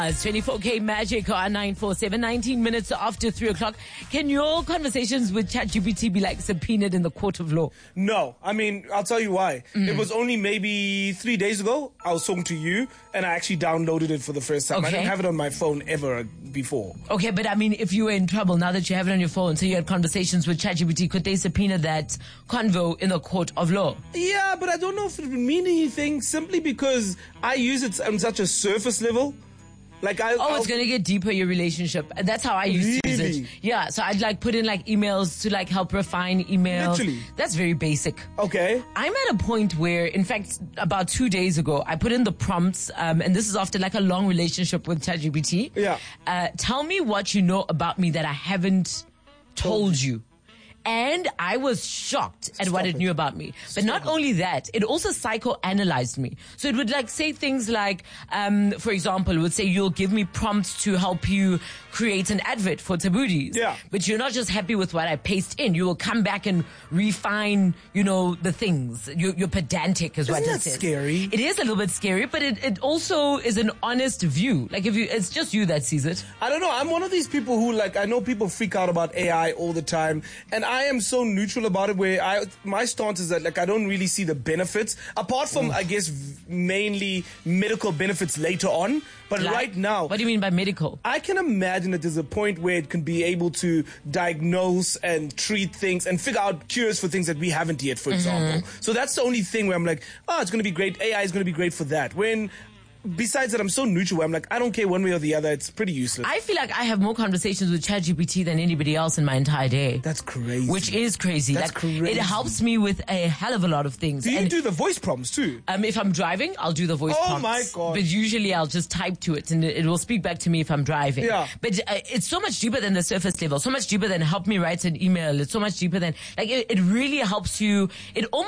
It's 24K Magic on 947, 19 minutes after 3 o'clock. Can your conversations with ChatGPT be like subpoenaed in the court of law? No. I mean, I'll tell you why. It was only maybe 3 days ago I was talking to you and I actually downloaded it for the first time. Okay. I didn't have it on my phone ever before. Okay, but I mean, if you were in trouble, now that you have it on your phone, so you had conversations with ChatGPT, could they subpoena that convo in the court of law? Yeah, but I don't know if it would mean anything simply because I use it on such a surface level. Like it's going to get deeper, your relationship. And that's how I used to use Really? it. Yeah, so I'd like put in like emails to like help refine email. Literally? That's very basic. Okay. I'm at a point where, in fact, about 2 days ago, I put in the prompts, and this is after like a long relationship with ChatGPT. Yeah. Tell me what you know about me that I haven't told you. And I was shocked at what it knew about me. But not only that, it also psychoanalyzed me. So it would like say things like, for example, it would say, you'll give me prompts to help you create an advert for Taboodies. Yeah. But you're not just happy with what I paste in. You will come back and refine, the things. You're pedantic is what it Isn't says. that scary? It is a little bit scary, but it also is an honest view. Like it's just you that sees it. I don't know. I'm one of these people who I know people freak out about AI all the time. And I am so neutral about it where my stance is that I don't really see the benefits apart from, I guess, mainly medical benefits later on. But right now, What do you mean by medical? I can imagine that there's a point where it can be able to diagnose and treat things and figure out cures for things that we haven't yet, for example. So that's the only thing where I'm like, it's going to be great. AI is going to be great for that. Besides that, I'm so neutral where I'm like, I don't care one way or the other. It's pretty useless. I feel like I have more conversations with ChatGPT than anybody else in my entire day. That's crazy. Which is crazy. That's crazy. It helps me with a hell of a lot of things. Do you do the voice prompts too? If I'm driving, I'll do the voice prompts. Oh my God. But usually I'll just type to it and it will speak back to me if I'm driving. Yeah. But it's so much deeper than the surface level, so much deeper than help me write an email. It's so much deeper than, it really helps you. It almost